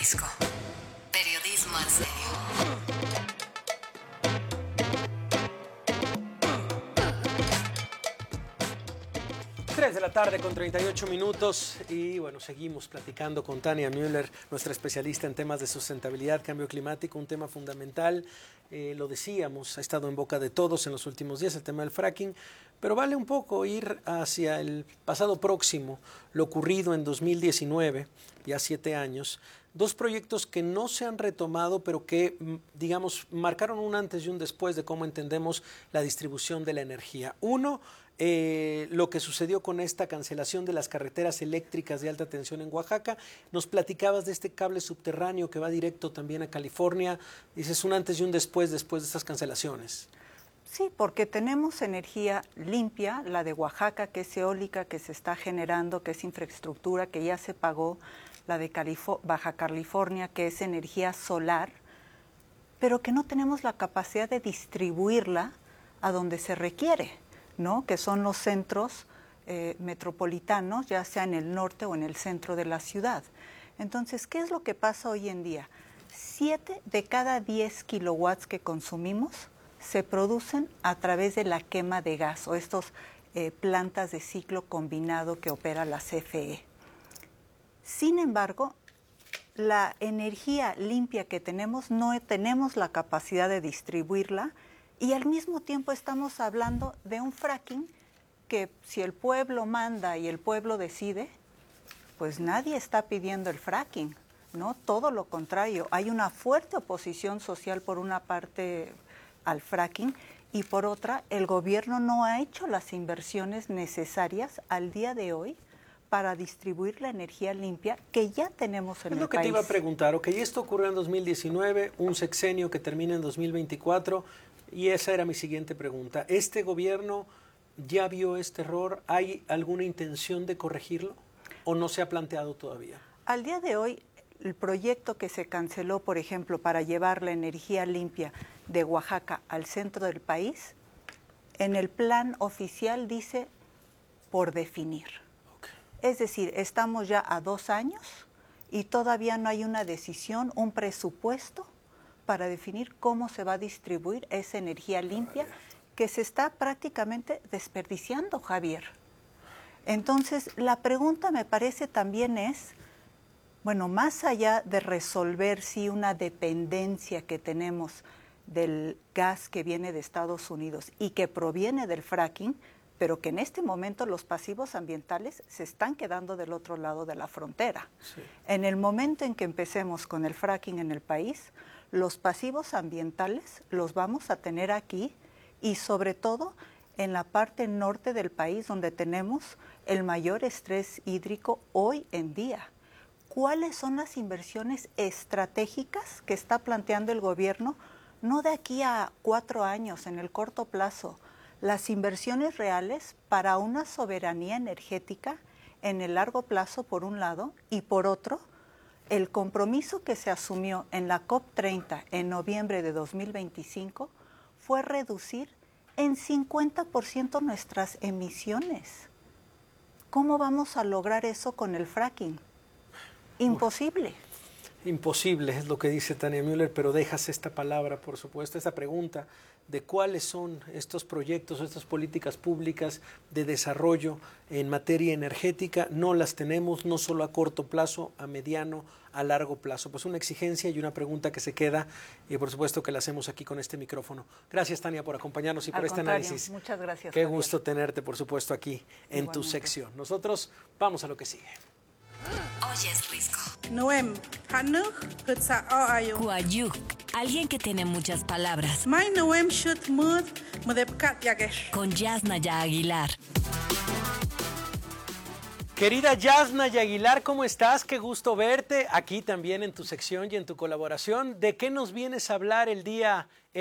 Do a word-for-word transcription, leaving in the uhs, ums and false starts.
Risco. Periodismo en serio. tres de la tarde con treinta y ocho minutos y bueno, seguimos platicando con Tania Müller, nuestra especialista en temas de sustentabilidad, cambio climático, un tema fundamental, eh, lo decíamos, ha estado en boca de todos en los últimos días el tema del fracking, pero vale un poco ir hacia el pasado próximo, lo ocurrido en dos mil diecinueve, ya siete años, dos proyectos que no se han retomado, pero que, digamos, marcaron un antes y un después de cómo entendemos la distribución de la energía. Uno, Eh, lo que sucedió con esta cancelación de las carreteras eléctricas de alta tensión en Oaxaca. Nos platicabas de este cable subterráneo que va directo también a California. Dices un antes y un después después de estas cancelaciones. Sí, porque tenemos energía limpia, la de Oaxaca, que es eólica, que se está generando, que es infraestructura, que ya se pagó, la de Calif- Baja California, que es energía solar, pero que no tenemos la capacidad de distribuirla a donde se requiere, ¿no? Que son los centros eh, metropolitanos, ya sea en el norte o en el centro de la ciudad. Entonces, ¿qué es lo que pasa hoy en día? Siete de cada diez kilowatts que consumimos se producen a través de la quema de gas o estas eh, plantas de ciclo combinado que opera la C F E. Sin embargo, la energía limpia que tenemos no tenemos la capacidad de distribuirla. Y al mismo tiempo estamos hablando de un fracking que si el pueblo manda y el pueblo decide, pues nadie está pidiendo el fracking, ¿no? Todo lo contrario, hay una fuerte oposición social por una parte al fracking y por otra el gobierno no ha hecho las inversiones necesarias al día de hoy para distribuir la energía limpia que ya tenemos en el país. Es lo que te iba a preguntar, ok, esto ocurrió en dos mil diecinueve, un sexenio que termina en dos mil veinticuatro, y esa era mi siguiente pregunta. ¿Este gobierno ya vio este error? ¿Hay alguna intención de corregirlo o no se ha planteado todavía? Al día de hoy, el proyecto que se canceló, por ejemplo, para llevar la energía limpia de Oaxaca al centro del país, en el plan oficial dice por definir. Es decir, estamos ya a dos años y todavía no hay una decisión, un presupuesto para definir cómo se va a distribuir esa energía limpia que se está prácticamente desperdiciando, Javier. Entonces, la pregunta me parece también es, bueno, más allá de resolver si una dependencia que tenemos del gas que viene de Estados Unidos y que proviene del fracking, pero que en este momento los pasivos ambientales se están quedando del otro lado de la frontera. Sí. En el momento en que empecemos con el fracking en el país, los pasivos ambientales los vamos a tener aquí y sobre todo en la parte norte del país donde tenemos el mayor estrés hídrico hoy en día. ¿Cuáles son las inversiones estratégicas que está planteando el gobierno? No de aquí a cuatro años, en el corto plazo, las inversiones reales para una soberanía energética en el largo plazo por un lado y por otro, el compromiso que se asumió en la COP treinta en noviembre de dos mil veinticinco fue reducir en cincuenta por ciento nuestras emisiones. ¿Cómo vamos a lograr eso con el fracking? Imposible. Imposible, es lo que dice Tania Müller, pero dejas esta palabra, por supuesto, esta pregunta de cuáles son estos proyectos, estas políticas públicas de desarrollo en materia energética. No las tenemos, no solo a corto plazo, a mediano, a largo plazo. Pues una exigencia y una pregunta que se queda, y por supuesto que la hacemos aquí con este micrófono. Gracias, Tania, por acompañarnos y por Al este contrario, análisis. Muchas gracias. Qué Javier. gusto tenerte, por supuesto, aquí en Igualmente. tu sección. Nosotros vamos a lo que sigue. Hoy es Risco. Noem, Hanuk, Hutsa Ayo. Kuayuk, alguien que tiene muchas palabras. My Noem Shut Mud, Mudepkat Yagesh. Con Yasnaya Aguilar. Querida Yasnaya Aguilar, ¿cómo estás? Qué gusto verte aquí también en tu sección y en tu colaboración. ¿De qué nos vienes a hablar el día